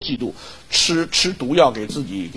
嫉妒，吃毒药给自己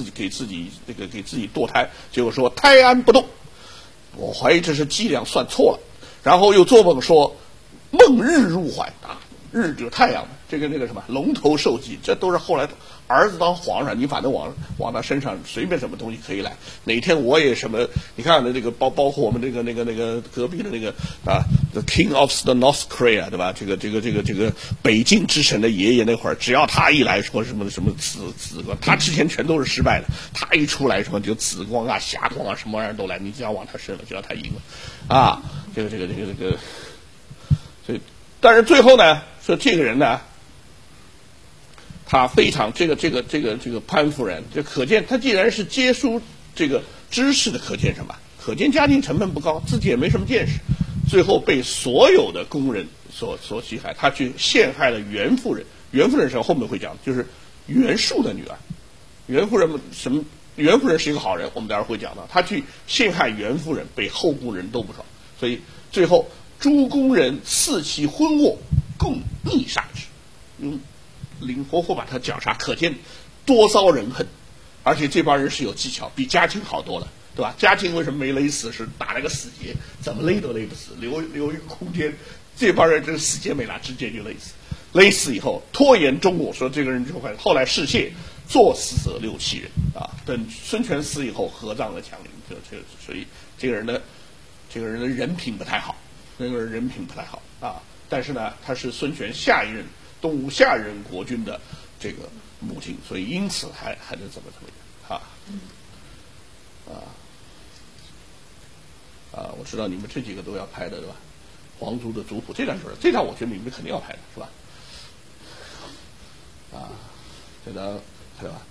堕胎，结果说胎安不动，我怀疑这是剂量算错了，然后又做梦说梦日入怀啊，日就是太阳嘛，这个什么龙头受祭，这都是后来儿子当皇上，你反正往他身上随便什么东西可以来。哪天我也什么，你看那个包括我们那个隔壁的那个啊 ，The King of the North Korea 对吧？这个北境之神的爷爷那会儿，只要他一来说什么紫光，他之前全都是失败的，他一出来什么就紫光啊、霞光啊什么玩意儿都来，你只要往他身了，只要他赢了，啊，这个，所以，但是最后呢，说这个人呢。他非常这个潘夫人，这可见他既然是接收这个知识的，可见什么？可见家庭成本不高，自己也没什么见识，最后被所有的工人所陷害。他去陷害了袁夫人，袁夫人是后面会讲，就是袁术的女儿。袁夫人是一个好人，我们待会儿会讲到。他去陷害袁夫人，被后宫人都不爽，所以最后诸宫人四其昏卧，共逆杀之。活活把他绞杀，可见多遭人恨。而且这帮人是有技巧，比嘉靖好多了，对吧？嘉靖为什么没勒死？是打了个死结，怎么勒都勒不死，留一个空间。这帮人这个死结没拿，直接就勒死。勒死以后拖延中午，说这个人就坏。后来释谢，作死者6、7人啊。等孙权死以后，合葬了强陵。所以这个人的人品不太好，啊。但是呢，他是孙权下一任。东吴下任国君的这个母亲，所以因此还能怎么样我知道你们这几个都要拍的对吧？皇族的族谱这张我觉得你们肯定要拍的是吧？这张对吧？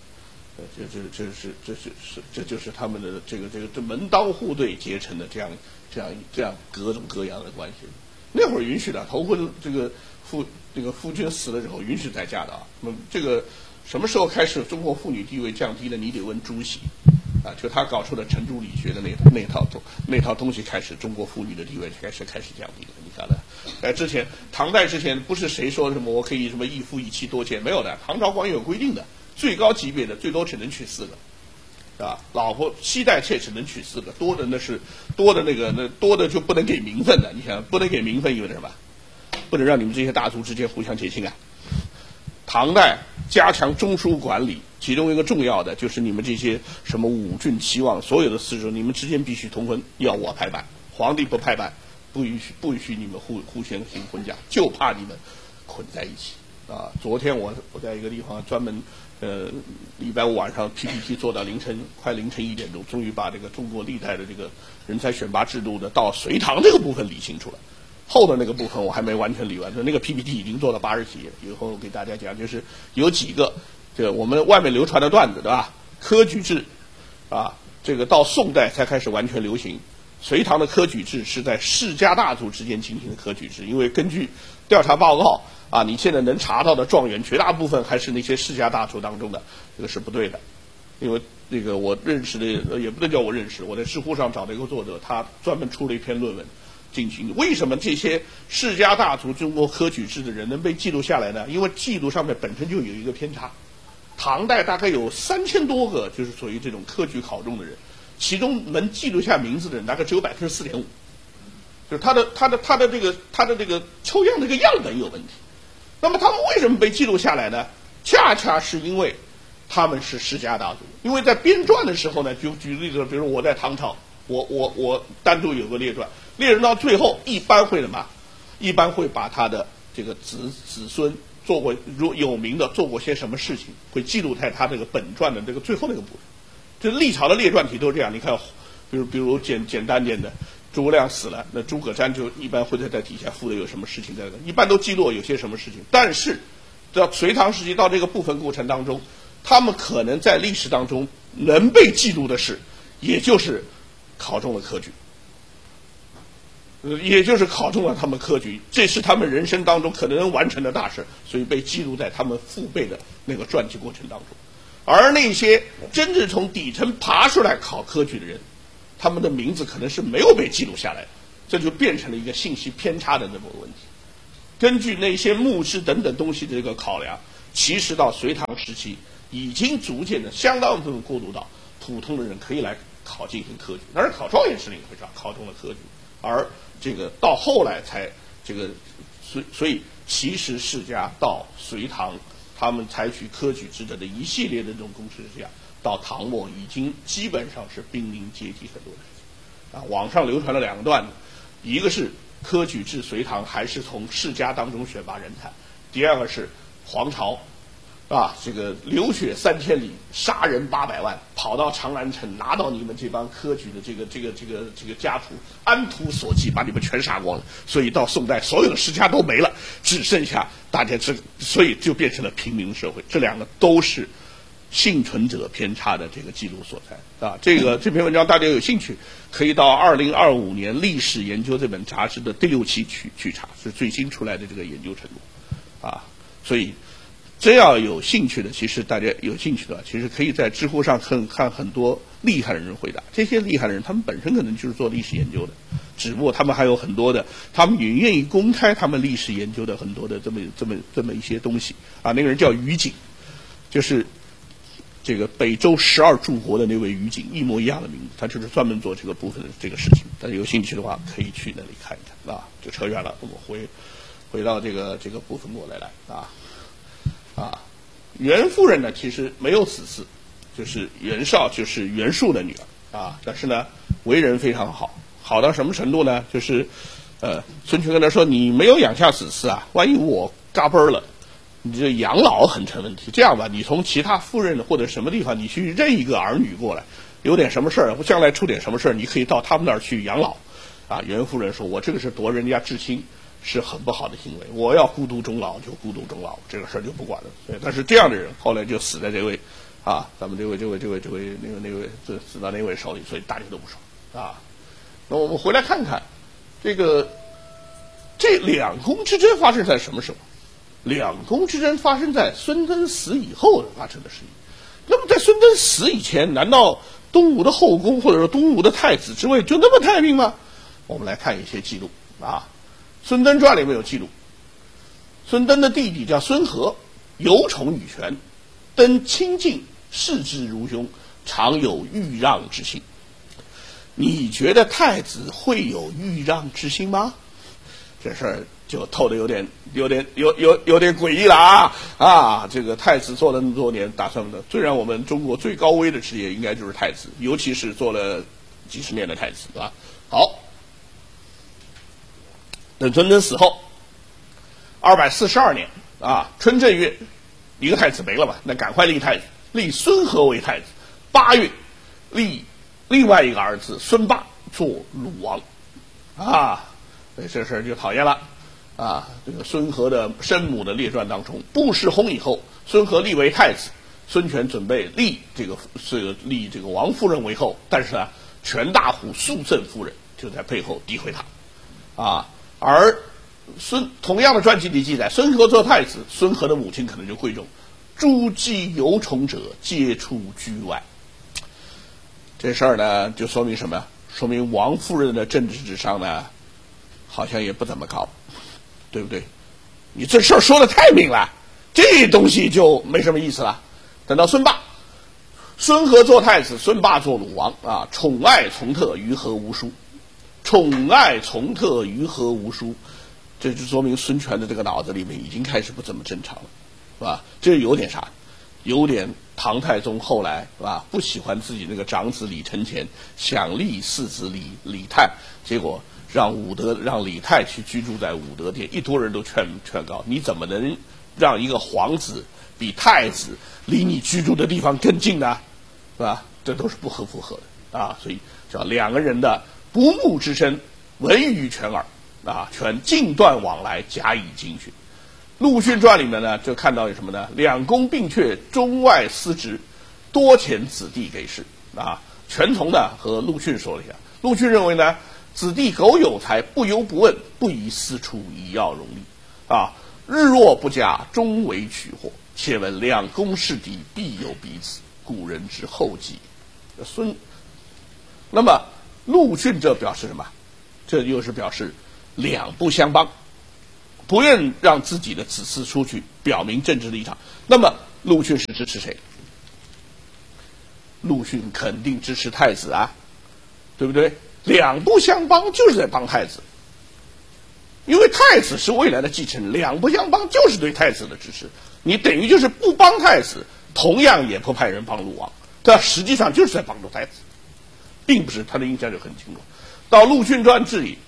这就是他们的这门当户对结成的这样各种各样的关系。那会儿允许的，头婚夫君死了之后允许再嫁的啊。那么这个什么时候开始中国妇女地位降低了？你得问朱熹啊，就他搞出的程朱理学的那套东西开始，中国妇女的地位开始降低了。你看呢？唐代之前不是谁说什么我可以什么一夫一妻多妾，没有的。唐朝官有规定的，最高级别的最多只能娶4个。啊，老婆7代妾只能娶4个，多的多的就不能给名分的。你想，不能给名分意味着什么？不能让你们这些大族之间互相结亲啊！唐代加强中枢管理，其中一个重要的就是你们这些什么五郡齐王，所有的私塾，你们之间必须同婚，要我拍板，皇帝不拍板，不允许你们互相行婚嫁，就怕你们捆在一起啊！昨天我在一个地方专门礼拜5晚上 PPT 做到快凌晨1点钟，终于把这个中国历代的这个人才选拔制度的到隋唐这个部分理清楚了。后的那个部分我还没完全理完，那个 PPT 已经做到80几页，以后我给大家讲，就是有几个这个我们外面流传的段子，对吧？科举制啊，这个到宋代才开始完全流行。隋唐的科举制是在世家大族之间进行的科举制，因为根据调查报告啊，你现在能查到的状元绝大部分还是那些世家大族当中的，这个是不对的。因为那个我认识的也不能叫我认识，我在知乎上找了一个作者，他专门出了一篇论文。为什么这些世家大族中国科举制的人能被记录下来呢？因为记录上面本身就有一个偏差。唐代大概有3000多个就是属于这种科举考中的人，其中能记录下名字的人大概只有4.5%，就是他的这个抽样这个样本有问题。那么他们为什么被记录下来呢？恰恰是因为他们是世家大族。因为在编撰的时候呢，就举例子，比如我在唐朝，我单独有个列传。猎人到最后一般会什么？一般会把他的这个子孙做过，如有名的做过些什么事情，会记录在他这个本传的这个最后那个部分。这历朝的列传体都这样。你看，比如简单点的，诸葛亮死了，那诸葛瞻就一般会在底下附的有什么事情在这个，一般都记录有些什么事情。但是到隋唐时期到这个部分过程当中，他们可能在历史当中能被记录的事，也就是考中了科举。也就是考中了他们科举，这是他们人生当中可能完成的大事，所以被记录在他们父辈的那个传记过程当中。而那些真正从底层爬出来考科举的人，他们的名字可能是没有被记录下来，这就变成了一个信息偏差的这么个问题。根据那些墓志等等东西的这个考量， 其实到隋唐时期，已经逐渐的相当部分过渡到普通的人可以来进行科举，当然考状元是另一回事，考中了科举，而这个到后来才这个所以其实世家到隋唐，他们采取科举制的一系列的这种公式之下，到唐末已经基本上是濒临阶级很多的事情啊。网上流传了2个段子，一个是科举制隋唐还是从世家当中选拔人才，第二个是黄巢啊，这个流血3000里，杀人800万，跑到长安城拿到你们这帮科举的这个家谱，安图索骥，把你们全杀光了。所以到宋代，所有的世家都没了，只剩下大家所以就变成了平民社会。这2个都是幸存者偏差的这个记录所在啊。这篇文章大家有兴趣，可以到2025年历史研究这本杂志的第6期去查，是最新出来的这个研究程度啊。所以真要有兴趣的，其实大家有兴趣的，其实可以在知乎上看很多厉害的人回答。这些厉害的人，他们本身可能就是做历史研究的，只不过他们还有很多的，他们也愿意公开他们历史研究的很多的这么一些东西啊。那个人叫于景，就是这个北周12柱国的那位于景，一模一样的名字，他就是专门做这个部分的这个事情。大家有兴趣的话，可以去那里看一看啊。就扯远了，我们回到这个部分过来啊。袁夫人呢，其实没有子嗣，就是袁绍，就是袁术的女儿啊。但是呢，为人非常好，好到什么程度呢？就是孙权跟他说：“你没有养下子嗣啊，万一我嘎嘣了，你这养老很成问题。这样吧，你从其他夫人或者什么地方，你去认一个儿女过来，有点什么事儿，将来出点什么事儿，你可以到他们那儿去养老。”啊，袁夫人说：“我这个是夺人家至亲。”是很不好的行为，我要孤独终老就孤独终老，这个事儿就不管了。对，但是这样的人后来就死在这位啊，咱们这位那位死到那位手里，所以大家都不爽啊。那我们回来看看，这两宫之争发生在什么时候？两宫之争发生在孙登死以后发生的事情。那么在孙登死以前，难道东吴的后宫或者说东吴的太子之位就那么太平吗？我们来看一些记录啊。《孙登传》里面有记录，孙登的弟弟叫孙和，有宠于权，登亲近，视之如兄，常有欲让之心。你觉得太子会有欲让之心吗？这事儿就透得有点诡异了啊！这个太子做了那么多年，打算的，虽然我们中国最高危的职业应该就是太子，尤其是做了几十年的太子啊。好。等孙登死后，242年啊，春正月，一个太子没了嘛，那赶快立太子，立孙和为太子。8月，立另外一个儿子孙霸做鲁王，啊，所以这事儿就讨厌了啊。这个孙和的生母的列传当中，布氏薨以后，孙和立为太子，孙权准备立这个王夫人为后，但是呢，权大夫肃正夫人就在背后诋毁他，啊。而同样的传记里记载，孙和做太子，孙和的母亲可能就贵重，诸姬有宠者皆出居外。这事儿呢，就说明什么？说明王夫人的政治智商呢，好像也不怎么高，对不对？你这事儿说的太明了，这东西就没什么意思了。等到孙霸，孙和做太子，孙霸做鲁王啊，宠爱从特，于和无殊。宠爱从特，于和无殊，这就说明孙权的这个脑子里面已经开始不怎么正常了，是吧？这有点啥？有点唐太宗后来是吧？不喜欢自己那个长子李承乾，想立四子李泰，结果让李泰去居住在武德殿，一多人都劝告，你怎么能让一个皇子比太子离你居住的地方更近呢？是吧？这都是不符合的啊！所以叫两个人的不睦之声，闻于权耳啊，权尽断往来，假以经训。陆逊传里面呢，就看到有什么呢？两宫并阙，中外司职，多遣子弟给事啊。权从呢和陆逊说了一下，陆逊认为呢，子弟苟有才，不忧不问，不宜私出，以要荣利啊。日若不佳，终为取祸。且闻两宫是敌，必有彼此，故人之后继。那么陆逊这表示什么？这又是表示两不相帮， 不愿让自己的子嗣出去表明政治立场。那么陆逊是支持谁？陆逊肯定支持太子啊，对不对？两不相帮就是在帮太子，因为太子是未来的继承人，两不相帮就是对太子的支持。你等于就是不帮太子，同样也不派人帮陆王，但实际上就是在帮助太子，并不是他的印象就很清楚。到陆逊传治理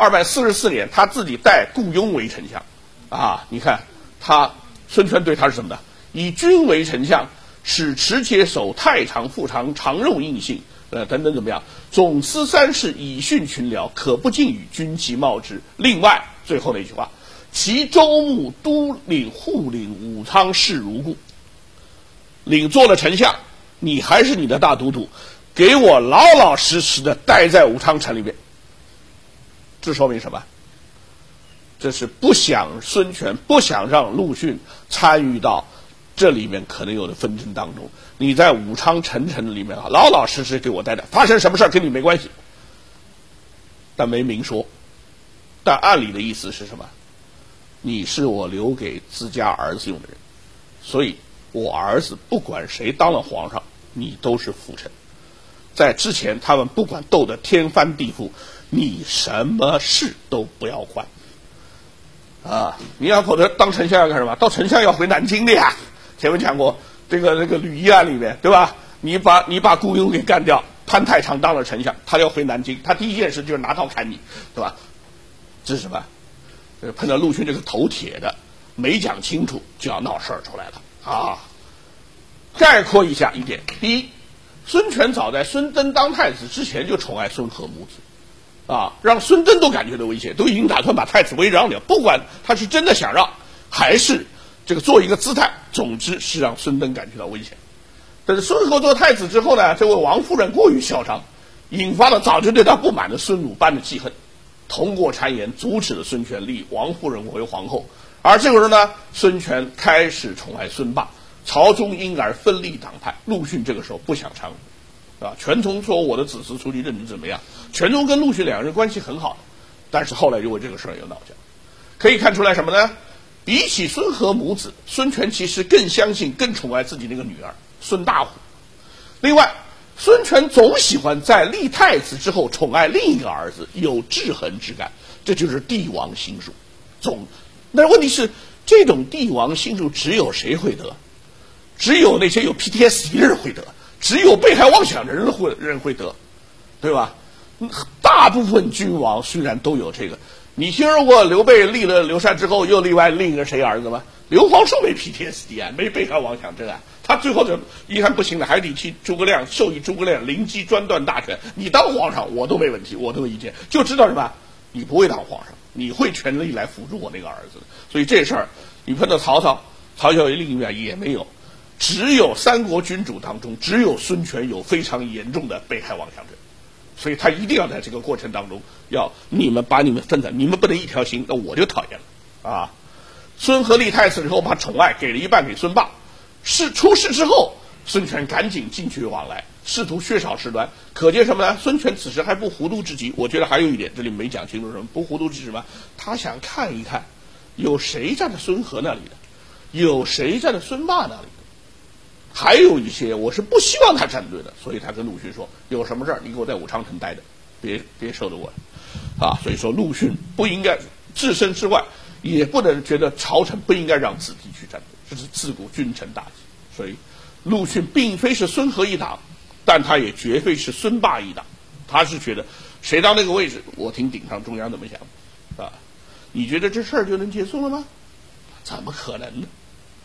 244年，他自己代顾雍为丞相，啊，你看他孙权对他是什么的？以君为丞相，使持节守太常、腹常、常肉印信，等等怎么样？总司三事，以训群僚，可不尽与君其冒之。另外，最后那句话，其州牧、都领、户领、武昌事如故。领做了丞相，你还是你的大都督，给我老老实实的待在武昌城里面。这说明什么？这是不想孙权不想让陆逊参与到这里面可能有的纷争当中。你在武昌城里面老老实实给我待着，发生什么事跟你没关系。但没明说，但暗里的意思是什么？你是我留给自家儿子用的人，所以我儿子不管谁当了皇上，你都是辅臣。在之前他们不管斗得天翻地覆，你什么事都不要管啊！你要否则当丞相要干什么？到丞相要回南京的呀。前面讲过这个吕一案里面，对吧？你把顾雍给干掉，潘太常当了丞相，他要回南京，他第一件事就是拿刀砍你，对吧？这是什么？碰到陆逊这个头铁的，没讲清楚就要闹事儿出来了啊！概括一下一点：第一，孙权早在孙登当太子之前就宠爱孙和母子，啊，让孙登都感觉到威胁，都已经打算把太子位让了，不管他是真的想让，还是这个做一个姿态，总之是让孙登感觉到危险。但是孙和做太子之后呢，这位王夫人过于嚣张，引发了早就对他不满的孙鲁班的记恨，通过谗言阻止了孙权立王夫人为皇后。而这个时候呢，孙权开始宠爱孙霸，朝中因而分立党派。陆逊这个时候不想参与，啊，权从说我的子嗣出去认真怎么样？权从跟陆逊两个人关系很好，但是后来就为这个事儿又闹僵。可以看出来什么呢？比起孙和母子，孙权其实更相信、更宠爱自己那个女儿孙大虎。另外，孙权总喜欢在立太子之后宠爱另一个儿子，有制衡之感，这就是帝王心术。但问题是，这种帝王心术只有谁会得？只有那些有 PTSD 的人会得，只有被害妄想的人会得，对吧？大部分君王虽然都有这个，你听说过刘备立了刘禅之后又另外另一个谁儿子吗？刘皇叔没 PTSD 啊，没被害妄想症啊，他最后就一看不行了，还得替诸葛亮授意诸葛亮灵机专断大权，你当皇上我都没问题，我都有意见，就知道什么？你不会当皇上，你会全力来辅助我那个儿子。所以这事儿你碰到曹操另一面也没有，只有三国君主当中只有孙权有非常严重的被害妄想症，所以他一定要在这个过程当中要你们把你们分开，你们不能一条心，那我就讨厌了啊！孙和立太子之后，把宠爱给了一半给孙霸，出事之后，孙权赶紧进去往来，试图削少事端。可见什么呢？孙权此时还不糊涂之极。我觉得还有一点，这里没讲清楚什么不糊涂之极什么？他想看一看，有谁站在孙和那里的，有谁站在孙霸那里的，还有一些我是不希望他站队的，所以他跟陆逊说，有什么事儿你给我在武昌城待着，别受得我啊！所以说陆逊不应该置身事外，也不能觉得朝臣不应该让子弟去站队，这是自古君臣大忌。所以陆逊并非是孙和一党，但他也绝非是孙霸一党，他是觉得谁当那个位置，我听顶上中央怎么想啊？你觉得这事儿就能结束了吗？怎么可能呢？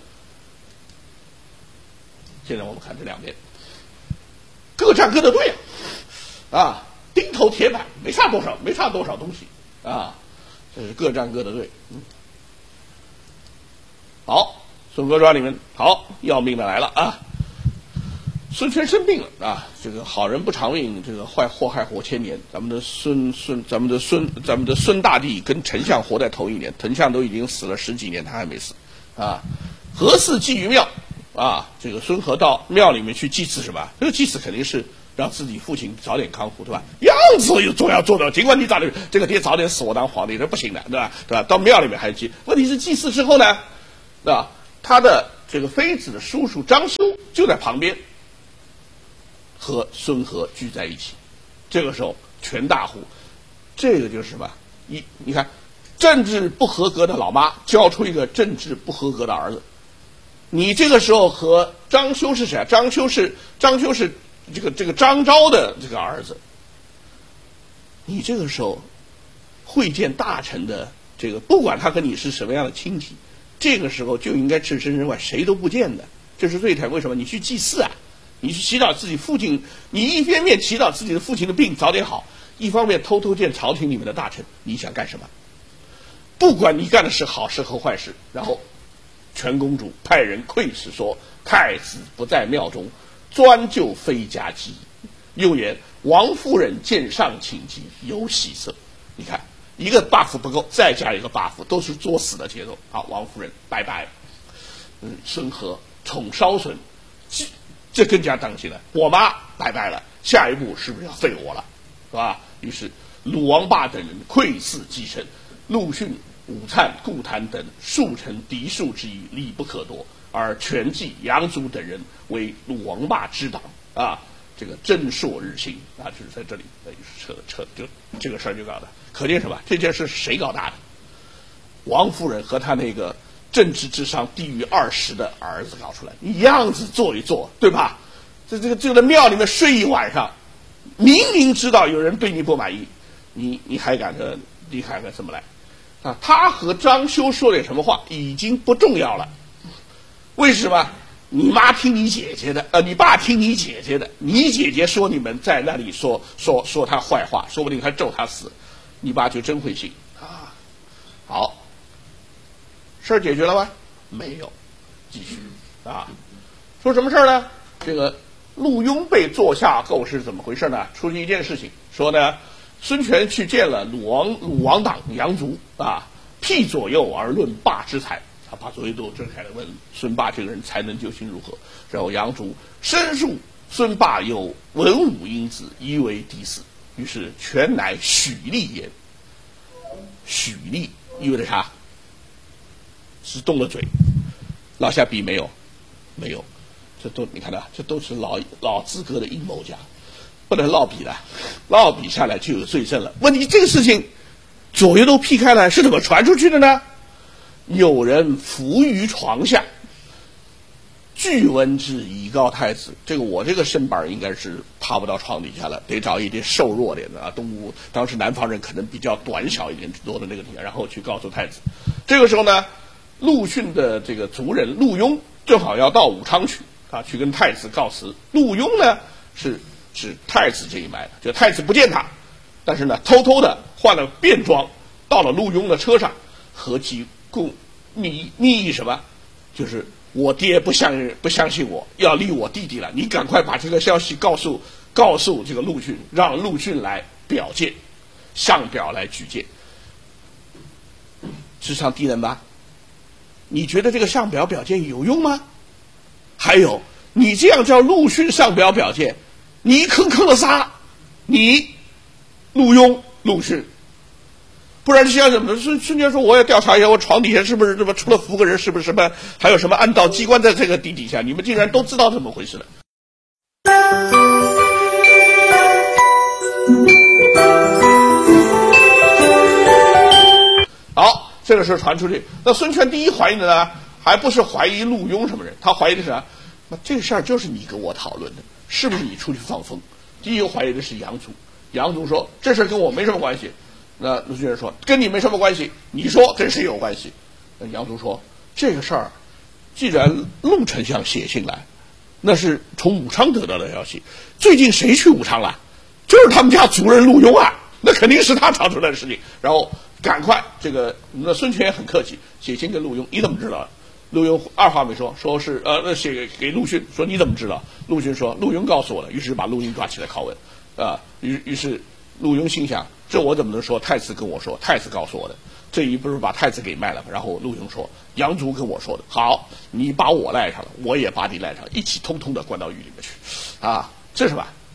现在我们看这两边，各站各的队啊，钉头铁板，没差多少东西啊，这是各站各的队。好，孙哥传里面好要命的来了啊！孙权生病了啊，这个好人不长命，这个祸害活千年。咱们的孙大帝跟丞相活在头一年，丞相都已经死了10几年，他还没死啊。何巳祭于庙啊，这个孙和到庙里面去祭祀什么？这个祭祀肯定是让自己父亲早点康复，对吧？样子总要做到，尽管你早点这个爹早点死，我当皇帝这不行的，对吧？对吧？到庙里面还祭，问题是祭祀之后呢，对吧？他的这个妃子的叔叔张修就在旁边，和孙和聚在一起，这个时候全大呼，这个就是什么？你看，政治不合格的老妈教出一个政治不合格的儿子。你这个时候和张修是谁啊？张修是这个张昭的这个儿子。你这个时候会见大臣的这个，不管他跟你是什么样的亲戚，这个时候就应该置身事外，谁都不见的。这是最惨。为什么？你去祭祀啊，你去祈祷自己父亲，你一方面祈祷自己的父亲的病早点好，一方面偷偷见朝廷里面的大臣，你想干什么？不管你干的是好事和坏事，然后全公主派人窥视说太子不在庙中，专就妃家姬。又言王夫人见上请疾，有喜色。你看一个 buff 不够，再加一个 buff， 都是作死的节奏。好，王夫人拜拜。孙和宠烧孙，这更加当心了。我妈拜拜了，下一步是不是要废我了，是吧？于是鲁王霸等人窥伺继承，陆逊、武粲、顾谭等数成嫡庶之意，理不可夺，而全记杨祖等人为鲁王霸之党啊。这个真朔日新啊，就是在这里扯，就这个事儿就搞的，可见什么？这件事是谁搞大的？王夫人和他那个政治智商低于20的儿子搞出来，你样子做一做，对吧？这个在庙里面睡一晚上，明明知道有人对你不满意，你还敢怎么来？啊，他和张修说点什么话已经不重要了，为什么？你妈听你姐姐的，你爸听你姐姐的，你姐姐说你们在那里说他坏话，说不定还咒他死，你爸就真会信啊。好，事儿解决了吗？没有，继续啊。说什么事儿呢？这个陆庸被做下构是怎么回事呢？出现一件事情，说呢，孙权去见了鲁王党杨卒啊，辟左右而论霸之才。他把左右都睁开了，问孙霸这个人才能究竟如何？然后杨卒申述孙霸有文武英子，宜为嫡嗣。于是权乃许立焉。许立意味着啥？是动了嘴。落下笔没有？没有。这都你看到，这都是老资格的阴谋家，不能落笔的，落笔下来就有罪证了。问题这个事情左右都劈开了，是怎么传出去的呢？有人伏于床下，据闻之以告太子。这个我这个身板应该是爬不到床底下了，得找一点瘦弱点的动物。当时南方人可能比较短小一点多的那个地方，然后去告诉太子。这个时候呢，陆逊的这个族人陆庸正好要到武昌去啊，去跟太子告辞。陆庸呢是太子这一脉的，就太子不见他，但是呢偷偷的换了便装，到了陆庸的车上，合计共密议什么？就是我爹不相信我，要立我弟弟了，你赶快把这个消息告诉这个陆逊，让陆逊来表见，上表来举荐。智商低能吧？你觉得这个上表表见有用吗？还有，你这样叫陆逊上表表见，你坑了仨，你陆庸、陆逊。不然像什么瞬间说我要调查一下我床底下是不是这么除了服个人是不是什么还有什么暗道机关在这个底下，你们竟然都知道怎么回事了。好，这个事传出去，那孙权第一怀疑的呢，还不是怀疑陆庸什么人，他怀疑的是啥？那这个事儿就是你跟我讨论的，是不是你出去放风？第一个怀疑的是杨卒，杨卒说这事跟我没什么关系。那陆逊说跟你没什么关系，你说跟谁有关系？杨卒说这个事儿既然陆丞相写信来，那是从武昌得到的消息，最近谁去武昌了？就是他们家族人陆庸啊，那肯定是他查出来的事情。然后赶快那孙权也很客气，写信给陆庸，你怎么知道？陆庸二话没说，说是写给陆逊，说你怎么知道？陆逊说陆庸告诉我的，于是把陆庸抓起来拷问啊。于是陆庸心想，这我怎么能说？太子跟我说，太子告诉我的，这一不是把太子给卖了吗？然后陆庸说，杨卒跟我说的，好，你把我赖上了，我也把你赖上了，一起通通的关到狱里面去，啊，这是吧？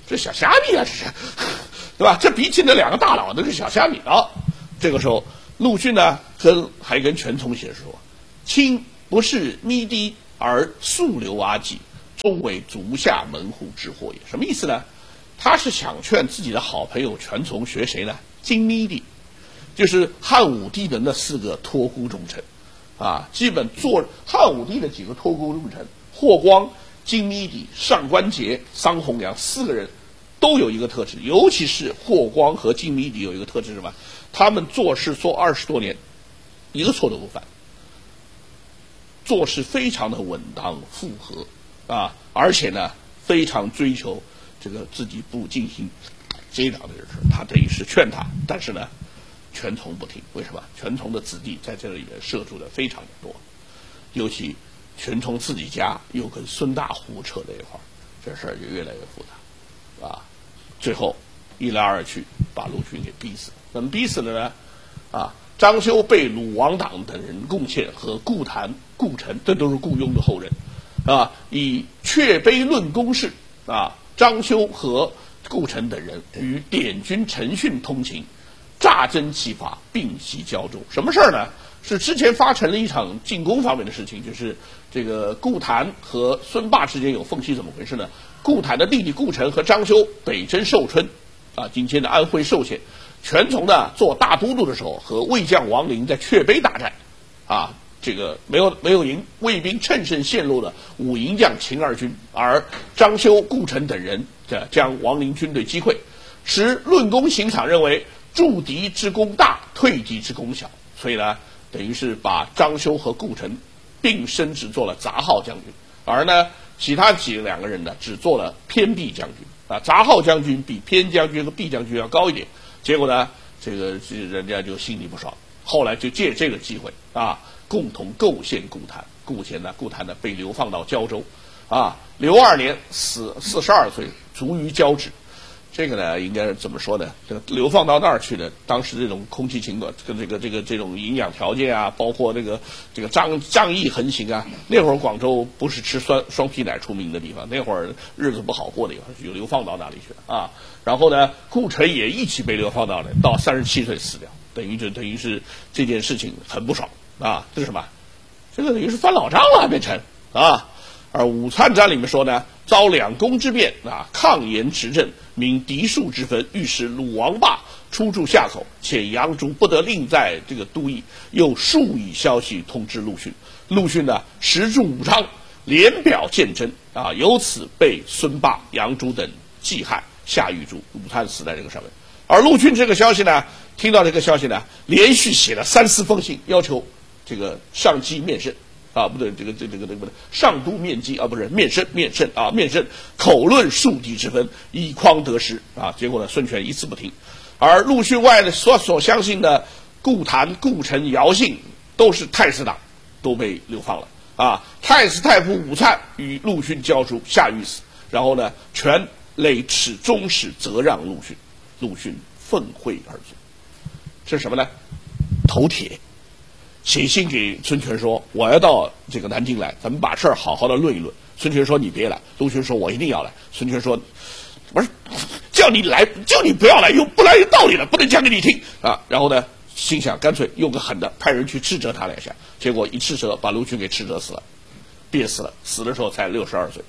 这小虾米啊，这是，对吧？这比起那两个大佬，那是小虾米啊。这个时候，陆逊呢还跟全琮写说：“卿不是咪低而速流阿己，终为足下门户之祸也。”什么意思呢？他是想劝自己的好朋友全琮学谁呢？金咪帝，就是汉武帝的那4个托孤重臣，啊，基本做汉武帝的几个托孤重臣，霍光、金咪帝、上官桀、桑弘羊4个人都有一个特质，尤其是霍光和金咪帝有一个特质是什么？他们做事做20多年，一个错都不犯，做事非常的稳当复合啊，而且呢非常追求这个自己不进行结党的人事。他等于是劝他，但是呢全琮不听。为什么？全琮的子弟在这里面涉足的非常的多，尤其全琮自己家又跟孙大胡扯在一块儿，这事儿就越来越复杂啊。最后一来二去把陆逊给逼死。怎么逼死的呢？啊，张修被鲁王党等人贡献和顾谭、顾臣，这都是顾雍的后人啊，以阙碑论公事啊，张修和顾臣等人与典军陈训通情，诈真其法，并袭胶州。什么事儿呢？是之前发生了一场进攻方面的事情，就是这个顾谭和孙霸之间有缝隙，怎么回事呢？顾谭的弟弟顾臣和张修北征寿春，啊，今天的安徽寿县。全琮呢做大都督的时候，和魏将王陵在阙碑大战，啊，这个没有赢，魏兵乘胜陷落了武营将秦二军，而张修、顾臣等人将王陵军队击溃，使论功行赏认为助敌之功大，退敌之功小，所以呢，等于是把张修和顾臣并升职做了杂号将军，而呢其他2个人呢只做了偏裨将军啊，杂号将军比偏将军和裨将军要高一点。结果呢，这个人家就心里不爽，后来就借这个机会啊，共同构陷顾谭。顾谭呢被流放到胶州，啊，刘2年死，42岁，卒于交趾。这个呢，应该是怎么说呢？这个流放到那儿去的，当时这种空气情况，跟这种营养条件啊，包括这个瘴疫横行啊，那会儿广州不是吃双皮奶出名的地方，那会儿日子不好过的地方，就流放到那里去了啊。然后呢，顾臣也一起被流放到37岁死掉，等于是这件事情很不爽啊。这是什么？这个等于是翻老账了，变成啊。而武参战里面说呢，遭2公之变啊，抗言持政，明嫡庶之分，欲使鲁王霸出驻夏口，且杨竹不得令在这个都邑，又数以消息通知陆逊。陆逊呢，实助武昌，连表见真啊，由此被孙霸、杨竹等记害，下狱卒。武参死在这个上面。而陆逊这个消息呢，听到这个消息呢，连续写了3、4封信，要求这个上机面圣。啊，不对，这个不对，上都面基啊，不是面圣，口论庶敌之分，以匡得失啊。结果呢，孙权一字不听，而陆逊外的所相信的顾谭、顾臣、姚信都是太师党，都被流放了啊。太师太傅武粲与陆逊交书，下狱死。然后呢，权累耻中使责让陆逊，陆逊愤悔而卒。这是什么呢？头铁。写信给孙权说：“我要到这个南京来，咱们把事儿好好的论一论。”孙权说：“你别来。”陆逊说：“我一定要来。”孙权说：“不是，叫你来，叫你不要来，又不来有道理了，不能讲给你听啊。”然后呢，心想干脆用个狠的，派人去斥责他2下，结果一斥责把陆逊给斥责死了，憋死了，死的时候才62岁，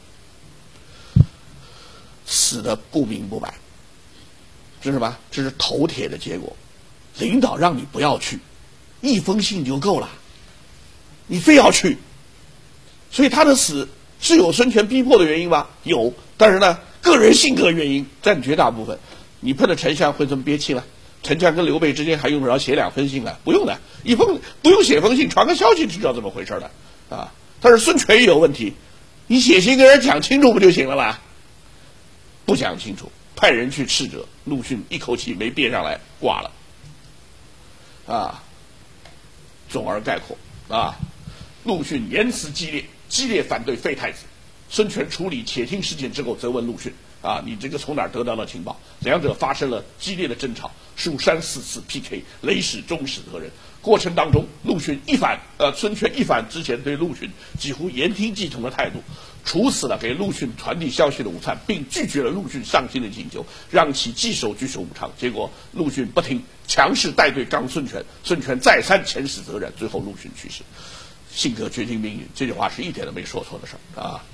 死的不明不白。这是什么？这是头铁的结果。领导让你不要去。1封信就够了，你非要去，所以他的死是有孙权逼迫的原因吗？有，但是呢，个人性格原因占绝大部分。你碰到丞相会这么憋气吗？丞相跟刘备之间还用不着写2封信啊？不用的，不用写封信，传个消息就知道怎么回事了啊。但是孙权也有问题，你写信跟人讲清楚不就行了吗？不讲清楚，派人去斥责，陆逊一口气没憋上来，挂了啊。总而概括啊，陆逊言辞激烈反对废太子。孙权处理且听事件之后，责问陆逊啊，你这个从哪儿得到的情报？2者发生了激烈的争吵，数3、4次 PK， 雷使中使得人。 过程当中，孙权一反之前对陆逊几乎言听计从的态度，处死了给陆逊传递消息的吴粲，并拒绝了陆逊上京的请求，让其继手据守武昌。结果陆逊不听，强势带队刚孙权，孙权再三遣使责斩，最后陆逊去世。性格决定命运，这句话是一点都没说错的事儿啊。